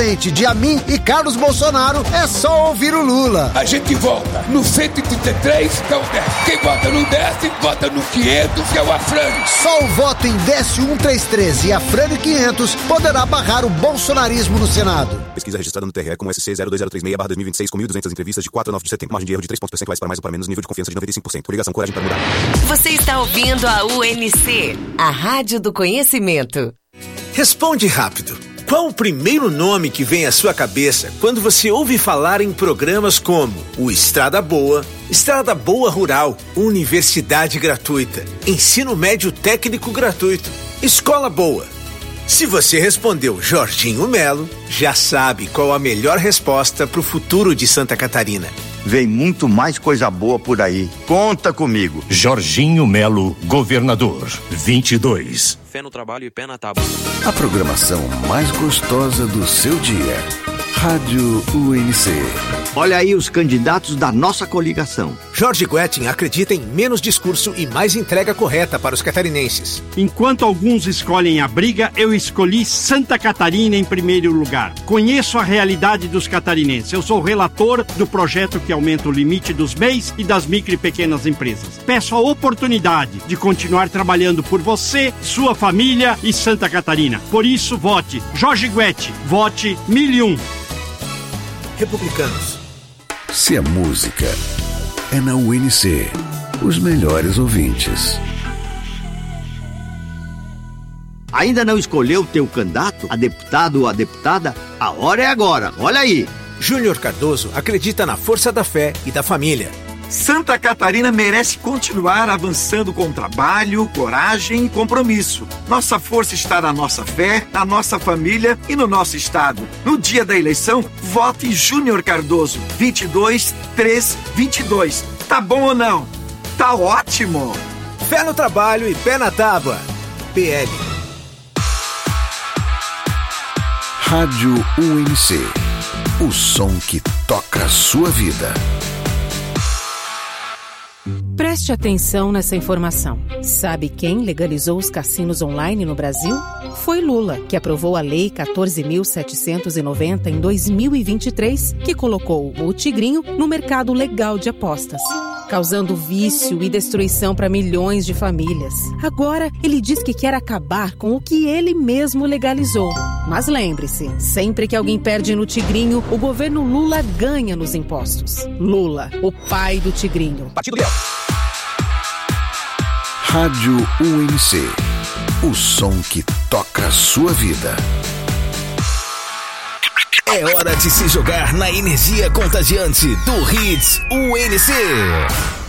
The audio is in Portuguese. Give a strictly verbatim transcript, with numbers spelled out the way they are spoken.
diferente de a mim e Carlos Bolsonaro, é só ouvir o Lula. A gente vota no cento e trinta e três, que é o Décio. Quem vota no Décio, vota no quinhentos, que é o Afrânio. Só o voto em Décio cento e trinta e três e Afrânio quinhentos poderá barrar o bolsonarismo no Senado. Pesquisa registrada no T R E com S C zero dois zero três seis barra dois mil e vinte e seis com mil e duzentas entrevistas de quatro a nove de setembro. Margem de erro de três pontos percentuais para mais ou para menos, nível de confiança de noventa e cinco por cento. Ligação, coragem para mudar. Você está ouvindo a U N C, a Rádio do Conhecimento. Responde rápido. Qual o primeiro nome que vem à sua cabeça quando você ouve falar em programas como o Estrada Boa, Estrada Boa Rural, Universidade Gratuita, Ensino Médio Técnico Gratuito, Escola Boa? Se você respondeu Jorginho Melo, já sabe qual a melhor resposta para o futuro de Santa Catarina. Vem muito mais coisa boa por aí. Conta comigo. Jorginho Melo, governador, vinte e dois. Fé no trabalho e pé na tábua. A programação mais gostosa do seu dia. Rádio U N C. Olha aí os candidatos da nossa coligação. Jorge Guettin acredita em menos discurso e mais entrega correta para os catarinenses. Enquanto alguns escolhem a briga, eu escolhi Santa Catarina em primeiro lugar. Conheço a realidade dos catarinenses. Eu sou relator do projeto que aumenta o limite dos M E Is e das micro e pequenas empresas. Peço a oportunidade de continuar trabalhando por você, sua família e Santa Catarina. Por isso, vote Jorge Guettin. Vote mil e um. Republicanos. Se a música é na U N C, os melhores ouvintes. Ainda não escolheu o teu candidato, a deputado ou a deputada? A hora é agora, olha aí. Júnior Cardoso acredita na força da fé e da família. Santa Catarina merece continuar avançando com trabalho, coragem e compromisso. Nossa força está na nossa fé, na nossa família e no nosso estado. No dia da eleição, vote Júnior Cardoso, vinte e dois, três, vinte e dois. Tá bom ou não? Tá ótimo! Fé no trabalho e pé na tábua. P L. Rádio U N C. O som que toca a sua vida. Preste atenção nessa informação. Sabe quem legalizou os cassinos online no Brasil? Foi Lula, que aprovou a Lei quatorze mil setecentos e noventa em dois mil e vinte e três, que colocou o Tigrinho no mercado legal de apostas, causando vício e destruição para milhões de famílias. Agora, ele diz que quer acabar com o que ele mesmo legalizou. Mas lembre-se, sempre que alguém perde no Tigrinho, o governo Lula ganha nos impostos. Lula, o pai do Tigrinho. Partido Leal. Rádio U N C. O som que toca a sua vida. É hora de se jogar na energia contagiante do Hits U N C.